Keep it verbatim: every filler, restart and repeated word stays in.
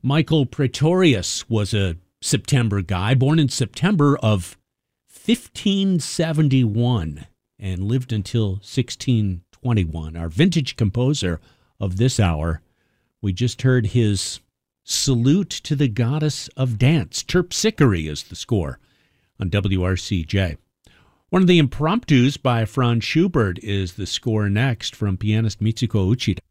Michael Praetorius was a September guy, born in September of fifteen seventy-one and lived until sixteen twenty-one. Our vintage composer of this hour. We just heard his Salute to the Goddess of Dance. Terpsichore is the score on W R C J. One of the impromptus by Franz Schubert is the score next from pianist Mitsuko Uchida.